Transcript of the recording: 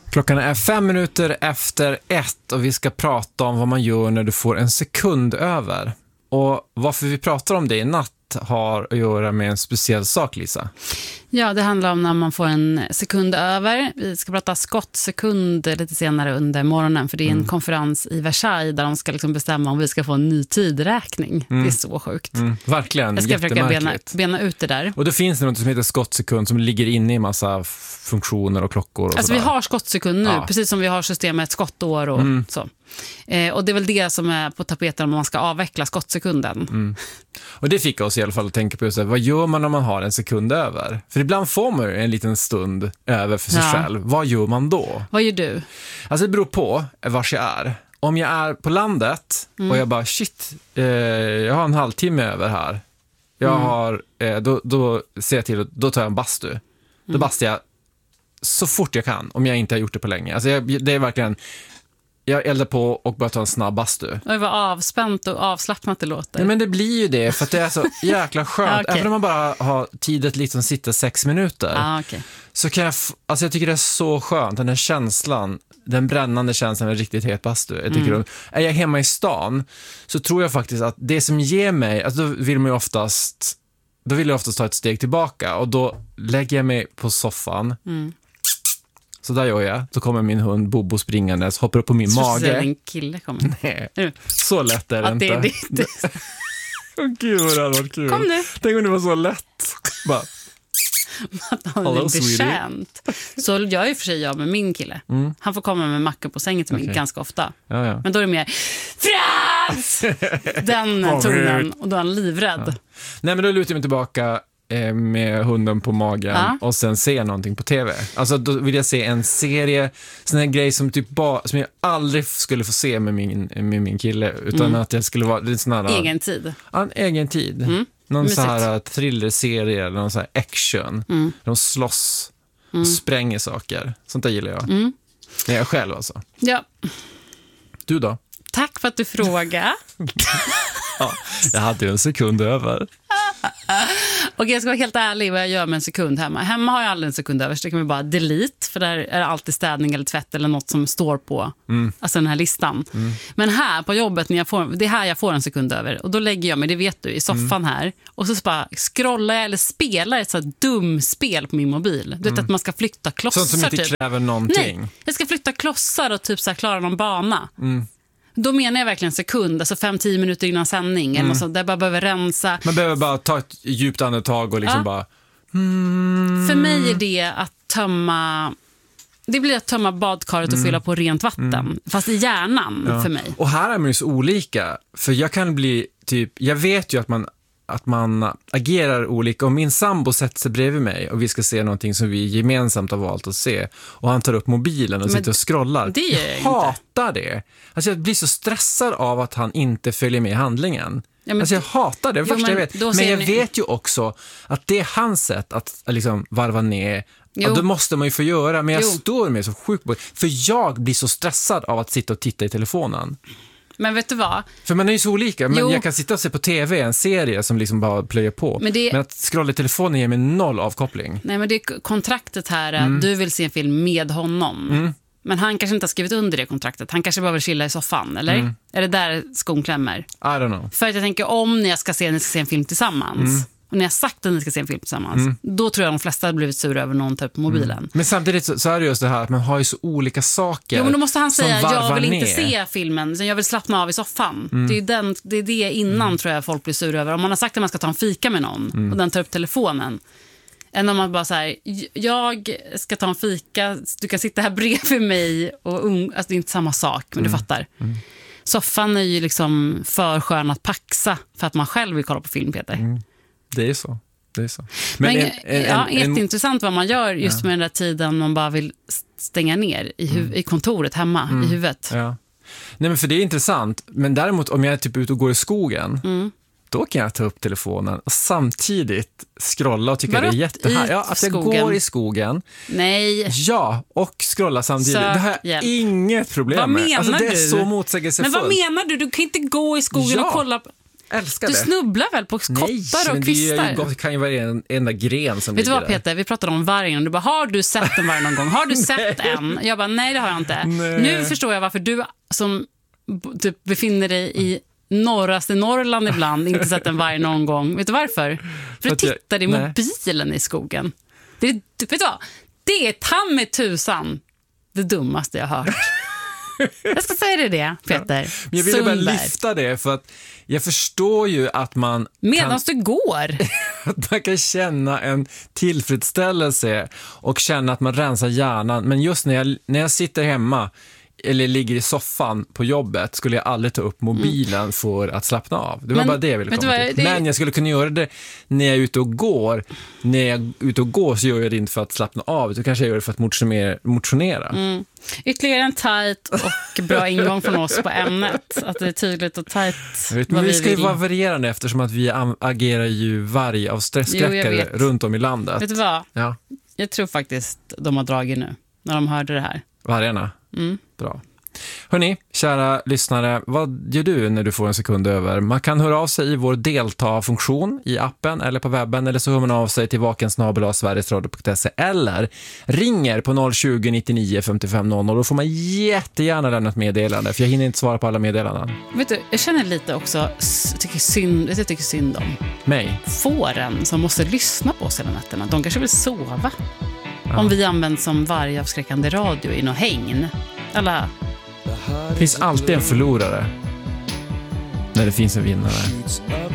Klockan är 1:05 och vi ska prata om vad man gör när du får en sekund över. Och varför vi pratar om det i natt har att göra med en speciell sak, Lisa. Ja, det handlar om när man får en sekund över. Vi ska prata skottsekund lite senare under morgonen, för det är en konferens i Versailles där de ska liksom bestämma om vi ska få en ny tidräkning. Det är så sjukt. Verkligen, jag ska försöka bena ut det där. Och det finns något som heter skottsekund som ligger inne i massa funktioner och klockor. Och alltså vi har skottsekund nu, precis som vi har systemet skottår och så. Och det är väl det som är på tapeten om man ska avveckla skottsekunden. Och det fick oss i alla fall att tänka på just det. Vad gör man när man har en sekund över? För ibland får man en liten stund över för sig själv. Vad gör man då? Vad gör du? Alltså det beror på vars jag är. Om jag är på landet och jag bara jag har en halvtimme över här. Jag har då ser jag till, då tar jag en bastu. Då bastar jag så fort jag kan om jag inte har gjort det på länge. Alltså det är verkligen, jag eldar på och börjar ta en snabb bastu. Och det var avspänt och avslappnat det låter. Nej, men det blir ju det för att det är så jäkla skönt. Även om man bara har tid att liksom sitta 6 minuter. Så kan jag tycker det är så skönt. Den här känslan, den brännande känslan av riktigt het bastu. Jag tycker är jag hemma i stan så tror jag faktiskt att det som ger mig, alltså då vill jag oftast ta ett steg tillbaka och då lägger jag mig på soffan. Så där gör jag. Då kommer min hund Bobo springandes, hoppar upp på min mage. Så din kille kommer. Nej, så lätt är det inte. Det är Gud vad det hade varit kul. Kom nu. Tänk om det var så lätt. Bara, hello, bekänt. Så gör ju för sig jag med min kille. Han får komma med macka på sängen till mig ganska ofta. Ja. Men då är det mer Frans! Den tonen. Och då är han livrädd. Nej, men då lutar jag mig tillbaka med hunden på magen och sen se någonting på tv. Alltså då vill jag se en serie, sån här grej som typ som jag aldrig skulle få se med min kille, utan att det skulle vara en sån här egen tid. En egen tid. Någon sån här thrillerserie eller någon sån här action. De slåss och spränger saker. Sånt där gillar jag. Det är jag själv alltså. Ja. Du då? Tack för att du frågar. Jag hade ju en sekund över. Okej, jag ska vara helt ärlig vad jag gör med en sekund hemma. Hemma har jag aldrig en sekund över, så det kan vi bara delete, för där är det alltid städning eller tvätt eller något som står på alltså den här listan. Men här på jobbet, det är här jag får en sekund över, och då lägger jag mig, det vet du, i soffan här, och så bara scrollar jag eller spelar ett så här dumspel på min mobil. Du vet att man ska flytta klossar. Sånt som inte typ kräver någonting. Nej, jag ska flytta klossar och typ så här klara någon bana. Då menar jag verkligen sekund, alltså 5-10 minuter innan sändning eller något sånt, där jag bara behöver rensa. Man behöver bara ta ett djupt andetag och liksom bara... För mig är det att tömma... Det blir att tömma badkaret och fylla på rent vatten. Fast i hjärnan för mig. Och här är man ju så olika. För jag kan bli typ... Jag vet ju att man agerar olika. Och min sambo sätter sig bredvid mig och vi ska se någonting som vi gemensamt har valt att se. Och han tar upp mobilen och sitter och scrollar. Det gör jag hatar det. Alltså jag blir så stressad av att han inte följer med i handlingen. Ja, alltså jag hatar det, jag vet. Men jag vet ju också att det är hans sätt att liksom varva ner. Och det måste man ju få göra. Men jag står med så sjukt på. För jag blir så stressad av att sitta och titta i telefonen. Men vet du vad? För man är ju så olika. Men jag kan sitta och se på tv en serie som liksom bara plöjer på. Men att scrolla i telefonen ger mig 0 avkoppling. Nej, men det kontraktet här är att du vill se en film med honom. Men han kanske inte har skrivit under det kontraktet. Han kanske bara vill chilla i soffan, eller? Är det där skon klämmer? I don't know. För att jag tänker, om ni ska se en film tillsammans... Och när jag sagt att ni ska se en film tillsammans, då tror jag de flesta har blivit sura över någon typ på mobilen. Men samtidigt så är det just det här att man har ju så olika saker. Jo, men då måste han säga, jag vill inte ner. se filmen, jag vill slappna av i soffan. Det är det innan tror jag folk blir sura över. Om man har sagt att man ska ta en fika med någon och den tar upp telefonen. Än om man bara säger, jag ska ta en fika, du kan sitta här bredvid mig. Alltså det är inte samma sak, men du fattar. Soffan är ju liksom för skön att paxa för att man själv vill kolla på film, Peter. Det är så. Men jätteintressant vad man gör just med den där tiden man bara vill stänga ner i kontoret hemma i huvudet. Ja. Nej, men för det är intressant. Men däremot om jag är typ ute och går i skogen, då kan jag ta upp telefonen och samtidigt scrolla och tycka det är jättehärligt. Ja, att jag går i skogen. Nej. Ja, och scrolla samtidigt. Det har jag inget problem med. Vad menar det är du? så motsägelsefullt. Men vad menar du? Du kan inte gå i skogen och kolla på... älskar det. det. Du snubblar väl på kottar och kvistar? Det kan ju vara en enda gren som ligger där. Vet du vad, där. Peter? Vi pratade om vargen och du bara, har du sett en varg någon gång? Har du sett en? Jag bara, nej det har jag inte. Nej. Nu förstår jag varför du som typ befinner dig i norraste Norrland ibland inte sett en varg någon gång. Vet du varför? För du tittar i mobilen i skogen. Vet du vad? Det är ta med tusan det dummaste jag har hört. Jag ska säga det, Peter. Ja. Men jag ville bara lyfta det för att jag förstår ju att man medan du går att man kan känna en tillfredsställelse och känna att man rensar hjärnan. Men just när jag sitter hemma eller ligger i soffan på jobbet skulle jag aldrig ta upp mobilen för att slappna av. Det var bara det jag ville komma till. Men jag skulle kunna göra det när jag är ute och går. När jag är ute och går så gör jag det inte för att slappna av. Då kanske jag gör det för att motionera. Ytterligare en tajt och bra ingång från oss på ämnet. Att det är tydligt och tajt. Men vi ska ju vara varierande eftersom att vi agerar ju varg av stressskräckare runt om i landet. Vet du vad? Ja. Jag tror faktiskt de har dragit nu när de hörde det här. Vargarna? Bra. Hörrni, kära lyssnare, vad gör du när du får en sekund över? Man kan höra av sig i vår delta-funktion i appen eller på webben, eller så hör man av sig till vakensnabel@sverigesradio.se eller ringer på 020-99 55 00. Då får man jättegärna lämna ett meddelande, för jag hinner inte svara på alla meddelanden. Vet du, jag känner lite också, jag tycker synd om mig. Fåren som måste lyssna på oss hela nätterna. De kanske vill sova. Ja. Om vi används som vargavskräckande radio i någon hägn. Eller... Det finns alltid en förlorare när det finns en vinnare.